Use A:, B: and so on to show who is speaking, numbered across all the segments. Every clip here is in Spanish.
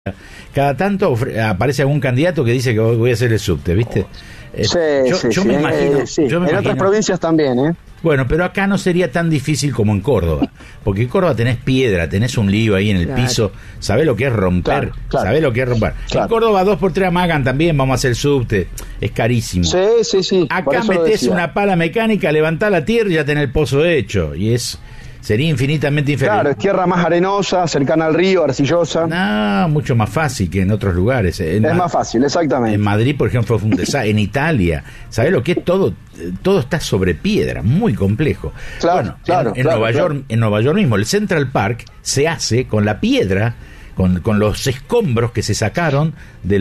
A: Cada tanto aparece algún candidato que dice que voy a hacer el subte, ¿viste?
B: Yo me imagino. En otras provincias también, ¿eh?
A: Bueno, pero acá no sería tan difícil como en Córdoba, porque en Córdoba tenés piedra, tenés un lío ahí en el piso, ¿sabés lo que es romper? ¿Sabés lo que es romper? En Córdoba 2x3 amagan también, vamos a hacer subte, es carísimo.
B: Sí.
A: Acá metés una pala mecánica, levantás la tierra y ya tenés el pozo hecho, y sería infinitamente inferior.
B: Claro, es tierra más arenosa, cercana al río, arcillosa.
A: No, mucho más fácil que en otros lugares. Es
B: más fácil, exactamente.
A: En Madrid, por ejemplo, fue un desastre. En Italia, ¿sabés lo que es todo? Todo está sobre piedra, muy complejo. En Nueva York mismo, el Central Park se hace con la piedra, con los escombros que se sacaron de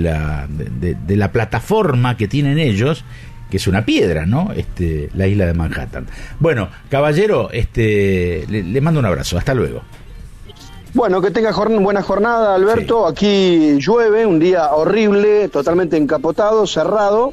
A: la plataforma que tienen ellos, que es una piedra, ¿no? La isla de Manhattan. Bueno, caballero, le mando un abrazo, hasta luego.
B: Bueno, que tenga buena jornada, Alberto. Sí. Aquí llueve, un día horrible, totalmente encapotado, cerrado.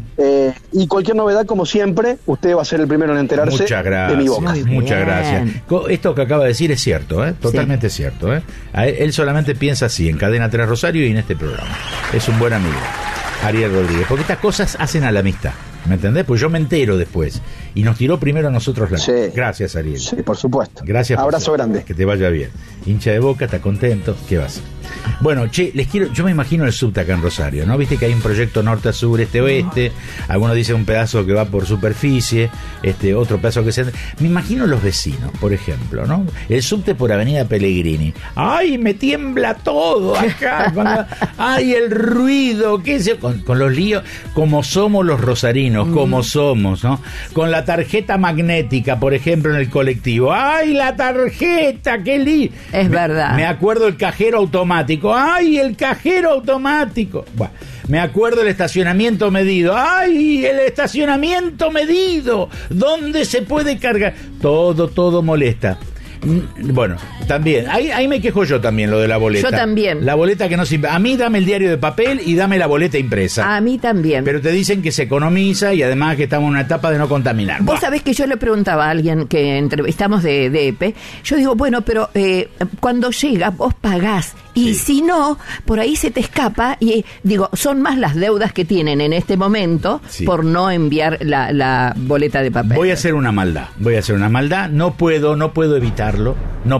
B: Y cualquier novedad, como siempre, usted va a ser el primero en enterarse de mi boca.
A: Muchas gracias. Esto que acaba de decir es cierto, totalmente cierto. Él solamente piensa así, en Cadena 3 Rosario y en este programa. Es un buen amigo, Ariel Rodríguez, porque estas cosas hacen a la amistad, ¿me entendés? Pues yo me entero después, y nos tiró primero a nosotros la...
B: Sí.
A: Gracias, Ariel.
B: Sí, por supuesto.
A: Gracias.
B: Abrazo grande.
A: Que te vaya bien. Hincha de Boca, está contento, ¿qué vas? Bueno, yo me imagino el subte acá en Rosario, ¿no? Viste que hay un proyecto norte a sur, este oeste, algunos dicen un pedazo que va por superficie, otro pedazo que se... Me imagino los vecinos, por ejemplo, ¿no? El subte por Avenida Pellegrini. ¡Ay, me tiembla todo acá! ¡Ay, el ruido! ¿Qué es? Con los líos, como somos los rosarinos, como somos, ¿no? Con la tarjeta magnética, por ejemplo, en el colectivo. ¡Ay, la tarjeta! ¡Qué lío!
C: Es verdad.
A: Me acuerdo el cajero automático. ¡Ay, el cajero automático! Bueno, me acuerdo el estacionamiento medido. ¡Ay, el estacionamiento medido! ¿Dónde se puede cargar? Todo molesta. Bueno, también, ahí me quejo yo también, lo de la boleta.
C: Yo también.
A: La boleta que no sirve. A mí dame el diario de papel y dame la boleta impresa.
C: A mí también.
A: Pero te dicen que se economiza y además que estamos en una etapa de no contaminar.
C: Vos sabés que yo le preguntaba a alguien que entrevistamos de EPE, yo digo, bueno, pero cuando llega vos pagás y si no, por ahí se te escapa y digo, son más las deudas que tienen en este momento por no enviar la boleta de papel.
A: Voy a hacer una maldad, no puedo evitarlo.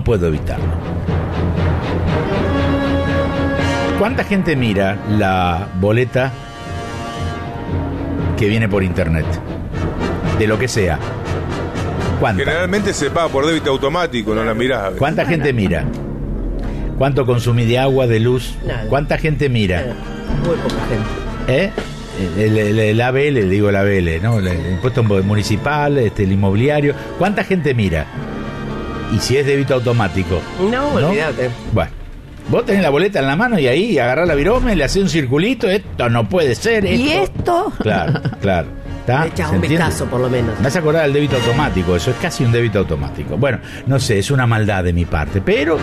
A: ¿Cuánta gente mira la boleta que viene por internet? De lo que sea. ¿Cuánta?
D: Generalmente se paga por débito automático, no la mirás.
A: ¿Cuánta gente mira? ¿Cuánto consumí de agua, de luz?
E: Nada.
A: ¿Cuánta gente mira?
E: Muy poca gente.
A: El ABL, digo el ABL, ¿no? El impuesto municipal, el inmobiliario. ¿Cuánta gente mira? Y si es débito automático.
E: No, olvídate.
A: Bueno, vos tenés la boleta en la mano y ahí agarrás la virome, le hacés un circulito. Esto no puede ser.
C: ¿Y esto?
A: Claro.
E: Le echas un vistazo, por lo menos.
A: Me hace acordar del débito automático. Eso es casi un débito automático. Bueno, no sé, es una maldad de mi parte, pero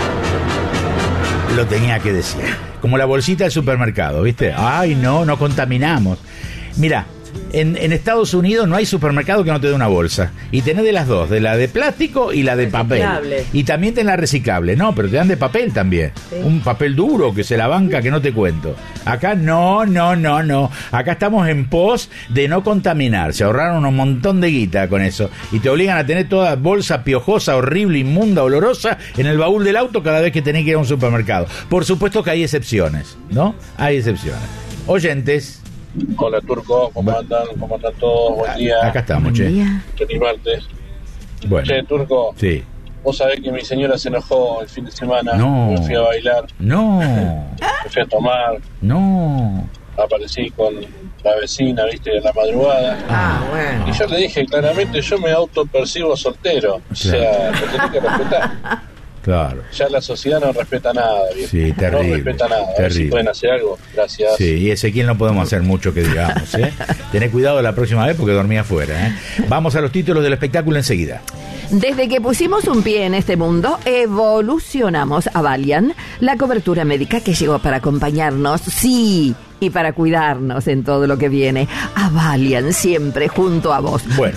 A: lo tenía que decir. Como la bolsita del supermercado, ¿viste? Ay, no contaminamos. Mirá, en Estados Unidos no hay supermercado que no te dé una bolsa. Y tenés de las dos, de la de plástico y la de papel. Y también tenés la reciclable. No, pero te dan de papel también. Sí. Un papel duro que se la banca que no te cuento. Acá no. Acá estamos en pos de no contaminar. Se ahorraron un montón de guita con eso. Y te obligan a tener toda bolsa piojosa, horrible, inmunda, olorosa en el baúl del auto cada vez que tenés que ir a un supermercado. Por supuesto que hay excepciones, ¿no? Hay excepciones. Oyentes.
F: Hola, Turco, ¿cómo andan? ¿Cómo andan todos? Buen día.
A: Acá estamos, che.
F: Tony Martes.
A: Bueno.
F: Che, Turco.
A: Sí.
F: Vos sabés que mi señora se enojó el fin de semana.
A: No.
F: Me fui a bailar.
A: No.
F: Me fui a tomar.
A: No.
F: Aparecí con la vecina, viste, en la madrugada.
E: Bueno.
F: Y yo le dije claramente, yo me autopercibo soltero. O sea, lo tenés que respetar.
A: Claro.
F: Ya la sociedad no respeta nada, viejo.
A: Sí, terrible.
F: No respeta nada. A ver si pueden hacer algo. Gracias.
A: Sí, y Ezequiel no podemos hacer mucho que digamos, ¿eh? Tené cuidado la próxima vez porque dormía afuera, ¿eh? Vamos a los títulos del espectáculo enseguida.
C: Desde que pusimos un pie en este mundo, evolucionamos a Valiant, la cobertura médica que llegó para acompañarnos, sí, y para cuidarnos en todo lo que viene. A Valiant, siempre junto a vos.
A: Bueno.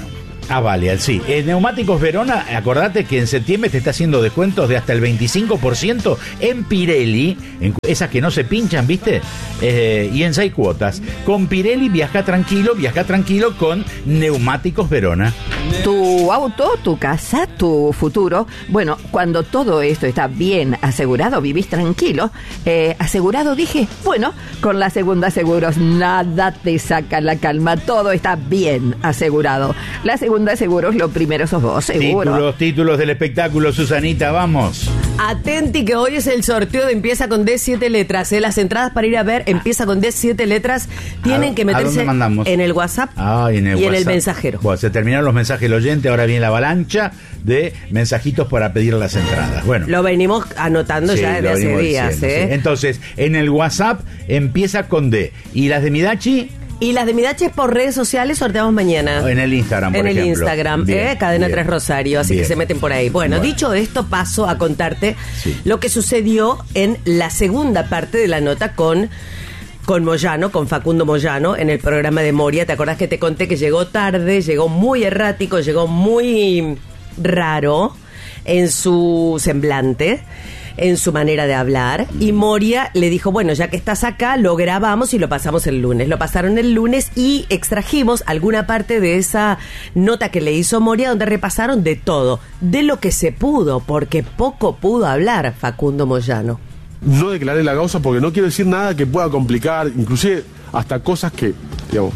A: Vale, sí. Neumáticos Verona, acordate que en septiembre te está haciendo descuentos de hasta el 25% en Pirelli, en esas que no se pinchan, ¿viste? Y en 6 cuotas. Con Pirelli viaja tranquilo con Neumáticos Verona.
C: Tu auto, tu casa, tu futuro. Bueno, cuando todo esto está bien asegurado, vivís tranquilo. Asegurado, dije, bueno, con la Segunda Seguros nada te saca la calma, todo está bien asegurado. La Segunda Seguros, lo primero sos vos, seguro.
A: Títulos del espectáculo, Susanita, vamos.
E: Atenti que hoy es el sorteo de Empieza con D, 7 letras. Las entradas para ir a ver Empieza con D, 7 letras. Tienen que meterse en el WhatsApp y en el mensajero.
A: Bueno, se terminaron los mensajes del oyente, ahora viene la avalancha de mensajitos para pedir las entradas. Bueno,
E: lo venimos anotando ya desde hace días.
A: Diciendo, sí. Entonces, en el WhatsApp Empieza con D. ¿Y las de Midachi?
E: Y las de Midachi por redes sociales sorteamos mañana.
A: En el Instagram, por ejemplo.
E: En el Instagram, Cadena 3 Rosario, así que se meten por ahí. Bueno, dicho esto, paso a contarte lo que sucedió en la segunda parte de la nota con Moyano, con Facundo Moyano, en el programa de Moria. ¿Te acordás que te conté que llegó tarde, llegó muy errático, llegó muy raro en su semblante, en su manera de hablar, y Moria le dijo, bueno, ya que estás acá, lo grabamos y lo pasamos el lunes. Lo pasaron el lunes y extrajimos alguna parte de esa nota que le hizo Moria, donde repasaron de todo, de lo que se pudo, porque poco pudo hablar Facundo Moyano.
G: No declaré la causa porque no quiero decir nada que pueda complicar, inclusive hasta cosas que, digamos,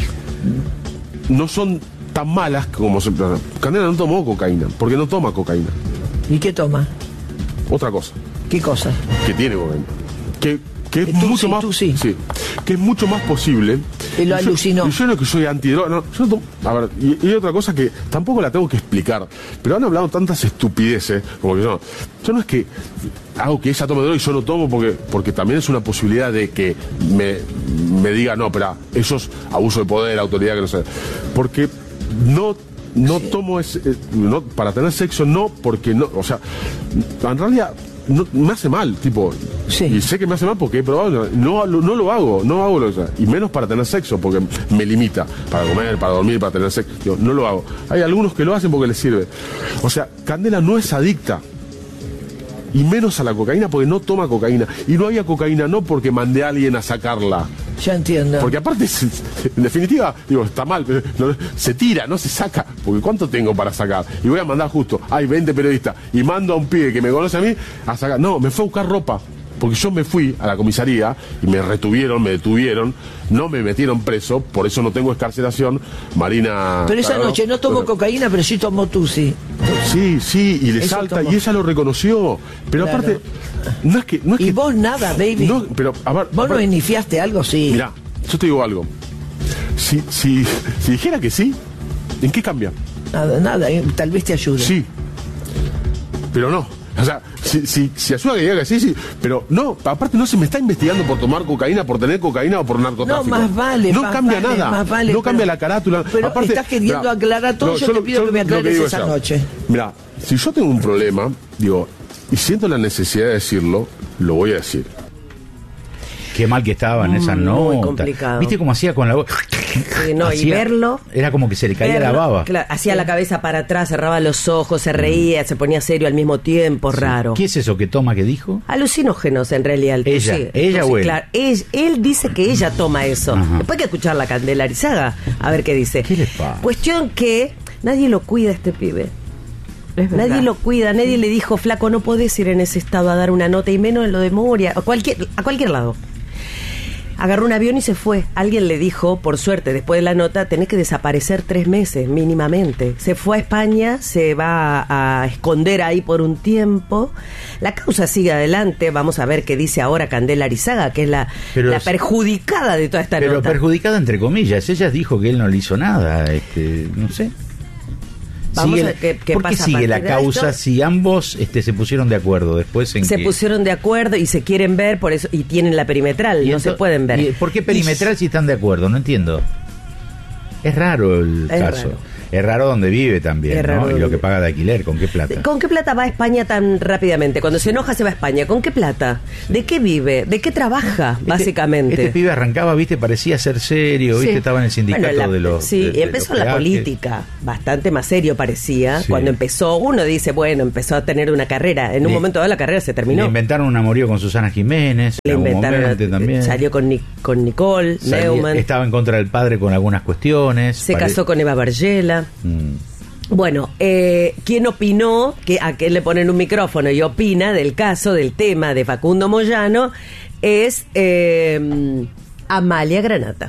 G: no son tan malas como... Candela no tomó cocaína, porque no toma cocaína.
H: ¿Y qué toma?
G: Otra cosa.
H: ¿Qué cosa?
G: Que tiene cocaína. Que es mucho más...
H: Sí.
G: Que es mucho más posible.
H: Y lo alucinó.
G: Yo no es que soy antidroga, no, yo no tomo, a ver, y hay otra cosa que tampoco la tengo que explicar, pero han hablado tantas estupideces, como que yo no es que hago que ella tome droga y yo no tomo porque también es una posibilidad de que me diga, no, pero eso es abuso de poder, autoridad, que no sé. Porque no tomo no, para tener sexo, no, porque no, o sea, en realidad no, me hace mal, tipo, y sé que me hace mal porque he probado, no lo hago, y menos para tener sexo, porque me limita, para comer, para dormir, para tener sexo, digo, no lo hago. Hay algunos que lo hacen porque les sirve. O sea, Candela no es adicta, y menos a la cocaína porque no toma cocaína, y no había cocaína no porque mandé a alguien a sacarla.
H: Ya entiendo.
G: Porque aparte, en definitiva, digo, está mal, pero se tira, no se saca. Porque ¿cuánto tengo para sacar? Y voy a mandar justo, hay 20 periodistas, y mando a un pibe que me conoce a mí a sacar. No, me fue a buscar ropa. Porque yo me fui a la comisaría y me detuvieron, no me metieron preso, por eso no tengo excarcelación. Marina...
H: Pero esa noche no tomó cocaína, pero sí tomó Tusi.
G: Sí, y le eso salta, tomó. Y ella lo reconoció. Pero aparte, no es que...
H: Y vos nada, baby.
G: No, pero, a ver...
H: ¿Vos no iniciaste algo? Sí.
G: Mirá, yo te digo algo. Si dijera que sí, ¿en qué cambia?
H: Nada, tal vez te ayude.
G: Sí, pero no. O sea, si ayuda que diga que sí, pero no, aparte no se me está investigando por tomar cocaína, por tener cocaína o por narcotráfico.
H: No, más vale.
G: No cambia nada, no cambia la carátula.
H: Pero aparte, estás queriendo aclarar todo, yo te pido que me aclares esa noche.
G: Mira, si yo tengo un problema, digo, y siento la necesidad de decirlo, lo voy a decir.
A: Qué mal que estaba en esa nota.
E: Muy complicado.
A: ¿Viste cómo hacía con la boca?
E: Y verlo...
A: Era como que se le caía la baba.
E: Claro, hacía la cabeza para atrás, cerraba los ojos, se reía, se ponía serio al mismo tiempo, raro.
A: ¿Qué es eso que toma, que dijo?
E: Alucinógenos, en realidad.
A: Ella o él.
E: Claro, él dice que ella toma eso.
A: Ajá.
E: Después hay que escuchar la Candela Arizaga, a ver qué dice.
A: ¿Qué le pasa?
E: Cuestión que nadie lo cuida a este pibe. Nadie lo cuida, nadie le dijo, flaco, no podés ir en ese estado a dar una nota, y menos en lo de Moria, a cualquier lado. Agarró un avión y se fue. Alguien le dijo, por suerte, después de la nota, tenés que desaparecer 3 meses, mínimamente. Se fue a España, se va a esconder ahí por un tiempo. La causa sigue adelante. Vamos a ver qué dice ahora Candela Arizaga, que es la perjudicada de toda esta nota.
A: Pero perjudicada entre comillas. Ella dijo que él no le hizo nada, no sé.
E: Vamos a ver qué
A: ¿Por qué
E: pasa
A: sigue la causa si ambos se pusieron de acuerdo después en
E: se pusieron de acuerdo y se quieren ver, por eso, y tienen la perimetral, no se pueden ver.
A: ¿Por qué perimetral si están de acuerdo? No entiendo. Es raro el caso.
E: Raro.
A: Es raro donde vive también,
E: Es raro
A: ¿no? Y lo
E: donde-
A: que paga de alquiler, ¿con qué plata?
E: ¿Con qué plata va a España tan rápidamente? Cuando se enoja se va a España. ¿Con qué plata? ¿De qué vive? ¿De qué trabaja, básicamente?
A: Este pibe arrancaba, viste, parecía ser serio, viste,
E: Sí.
A: estaba en el sindicato
E: Bueno,
A: de los...
E: Sí,
A: de
E: y empezó
A: los
E: la
A: peajes.
E: política, bastante más serio parecía.
A: Sí.
E: Cuando empezó, uno dice, bueno, empezó a tener una carrera. En un
A: Le-
E: momento dado la carrera se
A: Le
E: terminó.
A: inventaron un amorío con Susana Jiménez,
E: Le
A: en algún
E: inventaron,
A: momento también.
E: salió con Nicole Neumann,
A: Estaba en contra del padre con algunas cuestiones.
E: se casó con Eva Bargela. Bueno, ¿quién opinó? ¿A quién le ponen un micrófono y opina del caso, del tema de Facundo Moyano? Es Amalia Granata.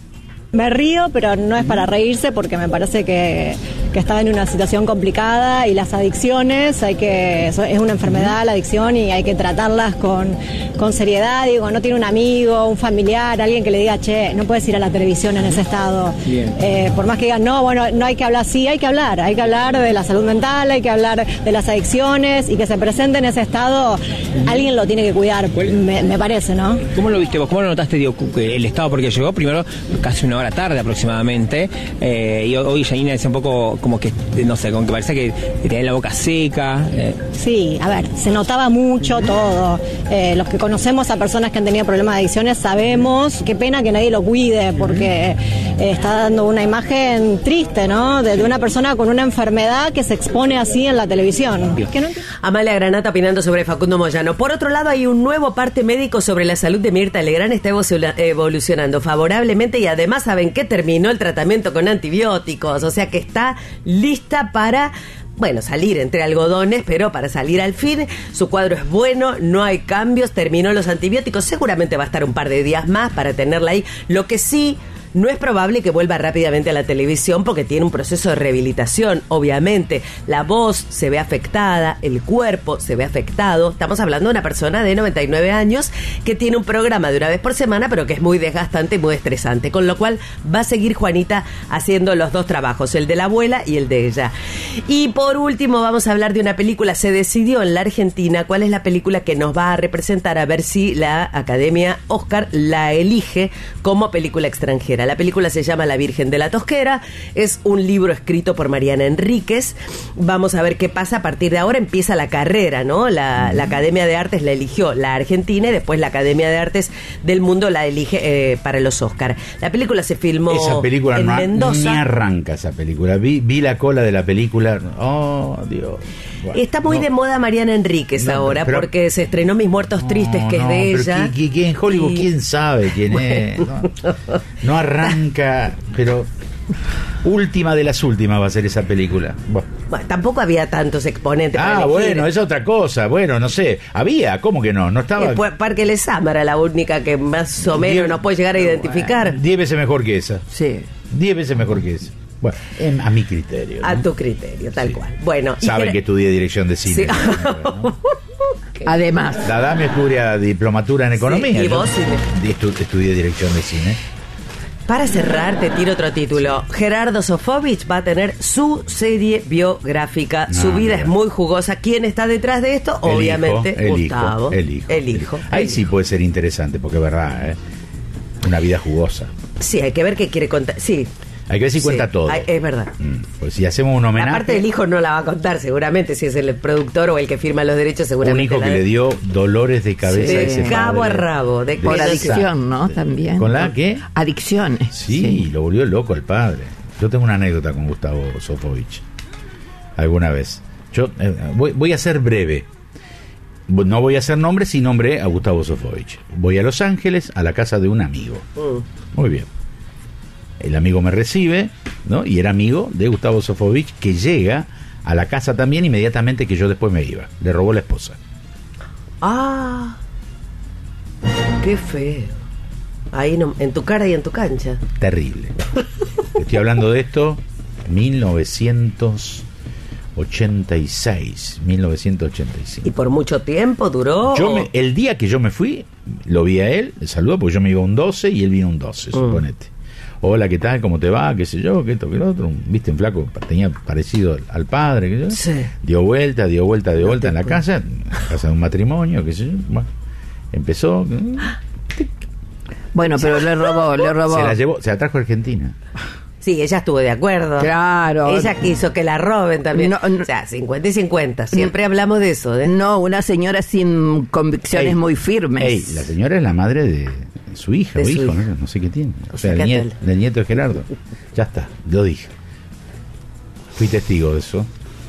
I: Me río, pero no es para reírse porque me parece que estaba en una situación complicada y las adicciones, es una enfermedad la adicción y hay que tratarlas con seriedad. Digo, no tiene un amigo, un familiar, alguien que le diga, che, no puedes ir a la televisión en ese estado. Por más que digan, no, bueno, no hay que hablar, sí, hay que hablar de la salud mental, hay que hablar de las adicciones y que se presente en ese estado, alguien lo tiene que cuidar, me parece, ¿no?
J: ¿Cómo lo viste vos? ¿Cómo lo notaste, digo, el estado? Porque llegó primero casi una hora tarde aproximadamente, y hoy Janina decía un poco como que, no sé, como que parecía que tenía la boca seca.
I: Sí, a ver, se notaba mucho todo. Los que conocemos a personas que han tenido problemas de adicciones sabemos, qué pena que nadie lo cuide, porque está dando una imagen triste, ¿no? De una persona con una enfermedad que se expone así en la televisión. ¿Qué no?
E: Amalia Granata opinando sobre Facundo Moyano. Por otro lado, hay un nuevo parte médico sobre la salud de Mirta Legrand. Está evolucionando favorablemente y además, ¿saben qué? Terminó el tratamiento con antibióticos. O sea que está lista para... Bueno, salir entre algodones, pero para salir al fin. Su cuadro es bueno, no hay cambios, terminó los antibióticos. Seguramente va a estar un par de días más para tenerla ahí. Lo que sí... No es probable que vuelva rápidamente a la televisión porque tiene un proceso de rehabilitación, obviamente. La voz se ve afectada, el cuerpo se ve afectado. Estamos hablando de una persona de 99 años que tiene un programa de una vez por semana, pero que es muy desgastante y muy estresante. Con lo cual va a seguir Juanita haciendo los dos trabajos, el de la abuela y el de ella. Y por último vamos a hablar de una película. Se decidió en la Argentina cuál es la película que nos va a representar, a ver si la Academia Oscar la elige como película extranjera. La película se llama La Virgen de la Tosquera, es un libro escrito por Mariana Enríquez. Vamos a ver qué pasa a partir de ahora. Empieza la carrera, ¿no? La Academia de Artes la eligió la Argentina y después la Academia de Artes del mundo la elige para los Oscar. La película se filmó
A: esa película
E: en
A: no,
E: Mendoza.
A: ni arranca esa película. Vi la cola de la película. Oh, Dios. Bueno,
E: Está muy de moda Mariana Enríquez ahora,
A: pero-
E: porque se estrenó Mis Muertos Tristes, que es de
A: pero
E: ella.
A: ¿quién en Hollywood?
E: Y-
A: ¿Quién sabe quién es? No arranca, pero última de las últimas va a ser esa película. Bueno.
E: Bueno, tampoco había tantos exponentes para elegir.
A: Bueno, es otra cosa. Bueno, no sé. Había, ¿cómo que no? No estaba.
E: Parque Lezama era la única que más o menos nos puede llegar a identificar.
A: 10 veces mejor que esa.
E: Sí.
A: 10 veces mejor que esa. Bueno, a mi criterio. ¿no?
E: A tu criterio, tal cual. Bueno, y
A: Saben que estudié dirección de cine.
E: Sí.
A: ¿no?
C: Además.
A: La dama estudia diplomatura en economía.
E: Sí, y
A: Yo
E: vos
A: estudié dirección de cine.
E: Para cerrar, te tiro otro título. Gerardo Sofovich va a tener su serie biográfica.
A: No,
E: Su vida
A: mira.
E: es muy jugosa. ¿Quién está detrás de esto? Obviamente, Gustavo.
A: El hijo. Ahí sí puede ser interesante, porque es verdad, ¿eh? Una vida jugosa.
E: Sí, hay que ver qué quiere contar. Sí.
A: Hay que ver si cuenta todo.
E: Es verdad.
A: Pues si hacemos un homenaje.
E: Aparte del hijo no la va a contar, seguramente. Si es el productor o el que firma los derechos,
A: un
E: seguramente.
A: hijo que le dio dolores de cabeza a ese
E: de cabo
A: padre.
E: a rabo. De
C: Por adicción, ¿no? También.
A: ¿Con la qué?
C: Adicciones.
A: Sí, lo volvió loco el padre. Yo tengo una anécdota con Gustavo Sofovich. Alguna vez. Yo voy a ser breve. No voy a hacer nombre, sí nombré a Gustavo Sofovich. Voy a Los Ángeles a la casa de un amigo. Muy bien. El amigo me recibe, ¿no? Y era amigo de Gustavo Sofovich, que llega a la casa también inmediatamente que yo después me iba. Le robó la esposa.
E: Ah, qué feo. Ahí no, en tu cara y en tu cancha.
A: Terrible. Estoy hablando de esto 1985.
E: Y por mucho tiempo duró.
A: El día que yo me fui, lo vi a él, le saludó porque yo me iba un 12 y él vino un 12, suponete. Hola, ¿qué tal? ¿Cómo te va? ¿Qué sé yo? ¿Qué esto? ¿Qué lo otro? ¿Viste? Un flaco, tenía parecido al padre. ¿Qué sé yo?
E: Sí.
A: Dio vuelta en la casa de un matrimonio, qué sé yo. Bueno, empezó.
C: Bueno, pero le robó.
A: Se la trajo a Argentina.
E: Sí, ella estuvo de acuerdo.
C: Claro.
E: Ella quiso que la roben también. O sea, 50 y 50. Siempre hablamos de eso.
C: No, una señora sin convicciones muy firmes.
A: La señora es la madre de su hija o hijo, no sé qué tiene. O sea, del nieto de Gerardo. Ya está, lo dije. Fui testigo de eso.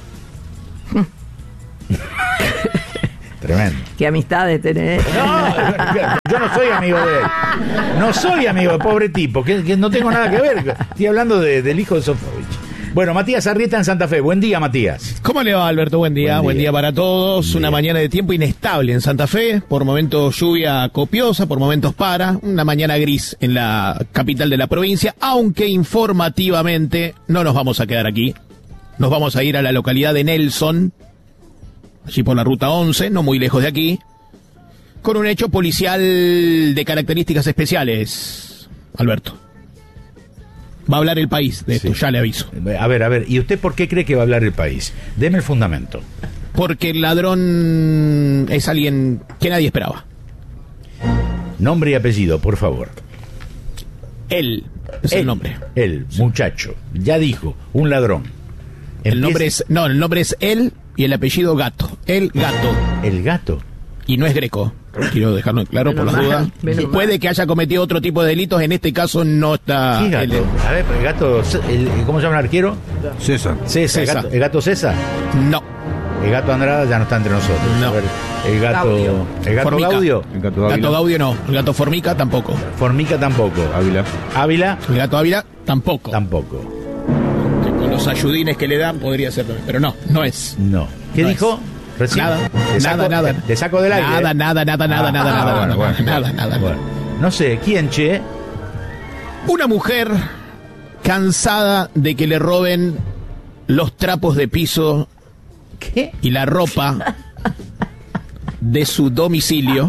A: Tremendo.
C: ¿Qué amistades tenés?
A: No, yo no soy amigo de él. No soy amigo de pobre tipo, que no tengo nada que ver. Estoy hablando del hijo de Sofovich. Bueno, Matías Arrieta en Santa Fe. Buen día, Matías.
K: ¿Cómo le va, Alberto? Buen día para todos. Una mañana de tiempo inestable en Santa Fe. Por momentos lluvia copiosa, por momentos una mañana gris en la capital de la provincia, aunque informativamente no nos vamos a quedar aquí. Nos vamos a ir a la localidad de Nelson, allí por la ruta 11, no muy lejos de aquí, con un hecho policial de características especiales, Alberto. Va a hablar el país de esto, ya le aviso.
A: A ver, ¿y usted por qué cree que va a hablar el país? Deme el fundamento.
K: Porque el ladrón es alguien que nadie esperaba.
A: Nombre y apellido, por favor.
K: Él es el nombre.
A: El muchacho, ya dijo, un ladrón.
K: El nombre es él y el apellido Gato. El Gato.
A: El Gato.
K: Y no es Greco. Quiero dejarlo claro por las dudas. Puede que haya cometido otro tipo de delitos, en este caso no está.
A: ¿Qué Gato? A ver, el Gato, ¿cómo se llama el arquero?
G: César.
A: ¿El Gato César?
K: No.
A: El Gato Andrada ya no está entre nosotros.
K: No.
A: A ver, el Gato Gaudio.
K: El Gato Gaudio no. El Gato Formica tampoco.
A: Formica tampoco. Ávila.
K: El Gato Ávila tampoco. Con los ayudines que le dan podría ser, pero no es.
A: No. ¿Qué dijo? Recién.
K: Nada.
A: Te saco del aire.
K: Nada.
A: Bueno. No sé, ¿quién, che?
K: Una mujer cansada de que le roben los trapos de piso.
A: ¿Qué?
K: Y la ropa de su domicilio.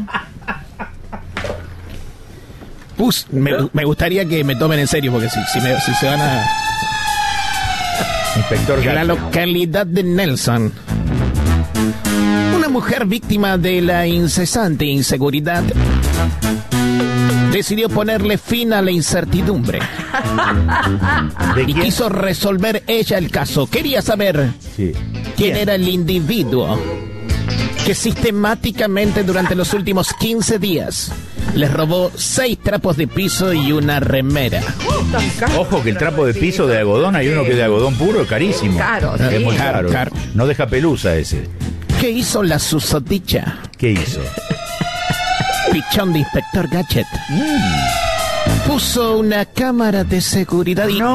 K: Me gustaría que me tomen en serio, porque si se van a...
A: Inspector Gato.
K: En la localidad de Nelson, una mujer víctima de la incesante inseguridad decidió ponerle fin a la incertidumbre y quiso resolver ella el caso. Quería saber quién era el individuo que sistemáticamente durante los últimos 15 días les robó 6 trapos de piso y una remera.
A: Ojo que el trapo de piso de algodón, hay uno que es de algodón puro, es carísimo. Es muy caro. No deja pelusa ese.
K: ¿Qué hizo la susodicha?
A: ¿Qué hizo?
K: Pichón de Inspector Gadget. Puso una cámara de seguridad y...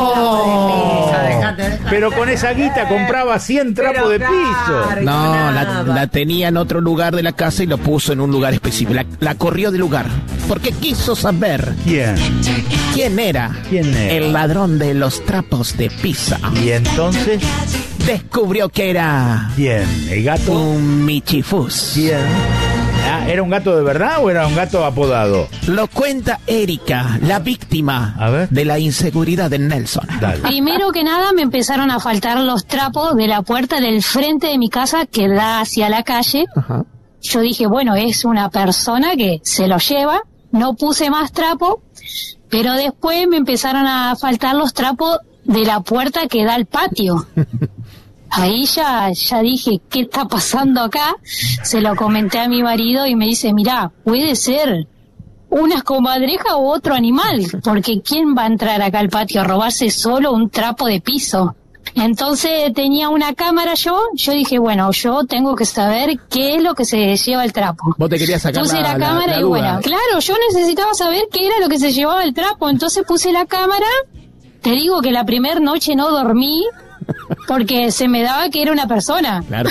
A: Pero con esa guita compraba 100 trapos de piso.
K: No, la tenía en otro lugar de la casa y lo puso en un lugar específico. La corrió del lugar porque quiso saber quién era el ladrón de los trapos de piso.
A: Y entonces
K: descubrió que era...
A: ¿Quién? ¿El gato?
K: Un michifús.
A: ¿Quién? ¿Era un gato de verdad o era un gato apodado?
K: Lo cuenta Erika, la víctima de la inseguridad de Nelson.
A: Dale.
L: Primero que nada me empezaron a faltar los trapos de la puerta del frente de mi casa que da hacia la calle.
K: Ajá.
L: Yo dije, bueno, es una persona que se lo lleva. No puse más trapo, pero después me empezaron a faltar los trapos de la puerta que da al patio. Ahí ya dije, ¿qué está pasando acá? Se lo comenté a mi marido y me dice, mirá, puede ser una comadreja u otro animal, porque ¿quién va a entrar acá al patio a robarse solo un trapo de piso? Entonces tenía una cámara yo dije, bueno, yo tengo que saber qué es lo que se lleva el trapo.
K: Vos te querías sacar
L: puse la cámara y bueno, claro, yo necesitaba saber qué era lo que se llevaba el trapo, entonces puse la cámara. Te digo que la primera noche no dormí porque se me daba que era una persona.
K: Claro.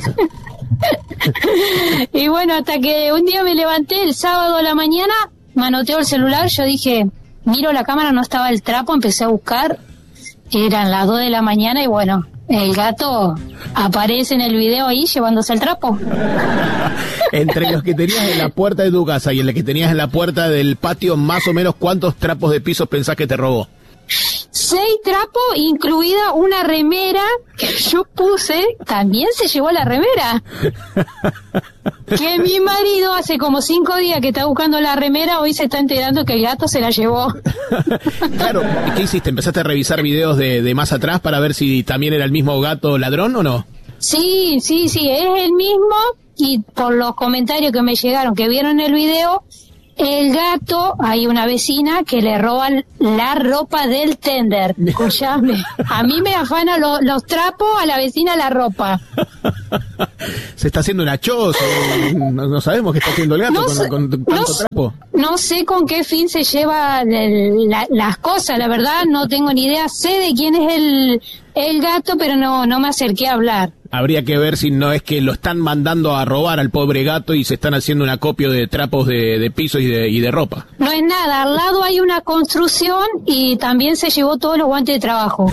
L: Y bueno, hasta que un día me levanté el sábado a la mañana, manoteo el celular, yo dije, miro la cámara, no estaba el trapo, empecé a buscar, eran las 2 de la mañana y bueno, el gato aparece en el video ahí llevándose el trapo.
K: Entre los que tenías en la puerta de tu casa y el que tenías en la puerta del patio, más o menos, ¿cuántos trapos de piso pensás que te robó?
L: 6 trapos, incluida una remera que yo puse, también se llevó la remera. Que mi marido hace como 5 días que está buscando la remera, hoy se está enterando que el gato se la llevó.
K: Claro, ¿y qué hiciste? ¿Empezaste a revisar videos de más atrás para ver si también era el mismo gato ladrón o no?
L: Sí, es el mismo, y por los comentarios que me llegaron, que vieron el video, el gato, hay una vecina que le roban la ropa del tender. Escuchame, a mí me afanan los trapos, a la vecina la ropa.
K: Se está haciendo una choza, no sabemos qué está haciendo el gato con tanto trapo.
L: No sé con qué fin se lleva las cosas, la verdad no tengo ni idea. Sé de quién es el gato, pero no me acerqué a hablar.
K: Habría que ver si no es que lo están mandando a robar al pobre gato y se están haciendo un acopio de trapos de piso y de ropa.
L: No es nada, al lado hay una construcción y también se llevó todos los guantes de trabajo.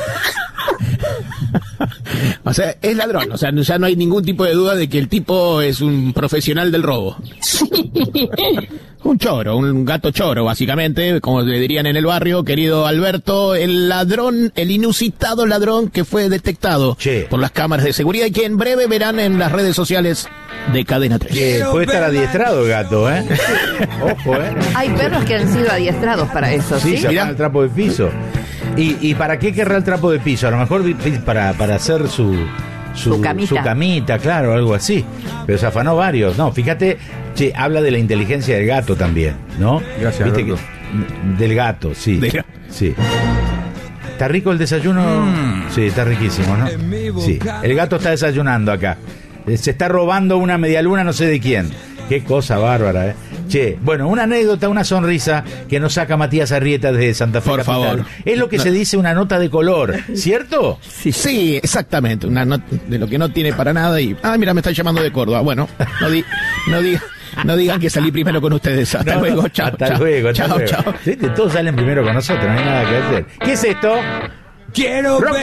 K: O sea, es ladrón, o sea, ya no hay ningún tipo de duda de que el tipo es un profesional del robo.
L: Sí.
K: Un choro, un gato choro, básicamente, como le dirían en el barrio, querido Alberto, el ladrón, el inusitado ladrón que fue detectado por las cámaras de seguridad y que en breve verán en las redes sociales de Cadena 3.
A: Puede estar adiestrado el gato, ¿eh? Ojo, ¿eh?
C: Hay perros que han sido adiestrados para eso, ¿sí?
A: Sí, se llama el trapo de piso. ¿Y para qué querrá el trapo de piso? A lo mejor para hacer su camita, claro, algo así. Pero se afanó varios. No, fíjate, habla de la inteligencia del gato también, ¿no?
G: Gracias,
A: ¿viste del gato, sí. Sí. ¿Está rico el desayuno? Sí, está riquísimo, ¿no? Sí. El gato está desayunando acá. Se está robando una medialuna, no sé de quién. Qué cosa bárbara, ¿eh? Bueno, una anécdota, una sonrisa que nos saca Matías Arrieta desde Santa Fe
K: Por
A: Capital.
K: favor.
A: Es lo que se dice una nota de color, ¿cierto?
K: Sí, exactamente. Una nota de lo que no tiene para nada y... mira, me están llamando de Córdoba. Bueno, no digan que salí primero con ustedes. Hasta luego, chao.
A: Hasta luego.
K: Chao.
A: Sí, todos salen primero con nosotros, no hay nada que hacer. ¿Qué es esto?
M: Quiero ver